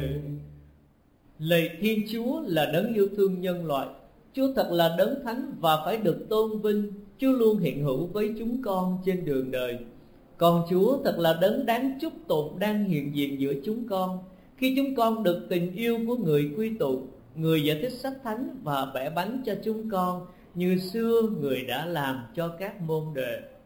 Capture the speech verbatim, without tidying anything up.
Lạy Thiên Chúa là đấng yêu thương nhân loại, Chúa thật là đấng thánh và phải được tôn vinh. Chúa luôn hiện hữu với chúng con trên đường đời. Còn Chúa thật là đấng đáng chúc tụng đang hiện diện giữa chúng con, khi chúng con được tình yêu của người quy tụ, người giải thích sách thánh và bẻ bánh cho chúng con, như xưa người đã làm cho các môn đệ.